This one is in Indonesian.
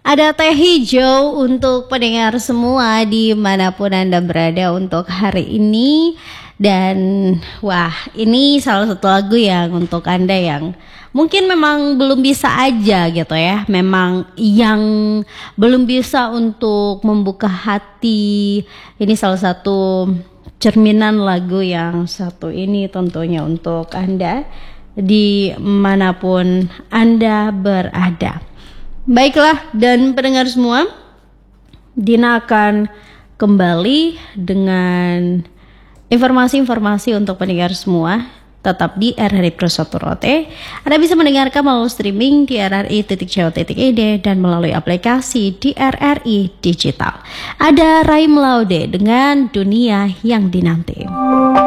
Ada teh hijau untuk pendengar semua dimanapun Anda berada untuk hari ini. Dan wah, ini salah satu lagu yang untuk Anda yang mungkin memang belum bisa aja gitu ya. Memang yang belum bisa untuk membuka hati. Ini salah satu cerminan lagu yang satu ini tentunya untuk Anda dimanapun Anda berada. Baiklah, dan pendengar semua, Dina akan kembali dengan informasi-informasi untuk pendengar semua. Tetap di RRI Pro 1 Rote. Anda bisa mendengarkan melalui streaming di rri.co.id dan melalui aplikasi di RRI Digital. Ada Raim Laude dengan Dunia yang Dinanti.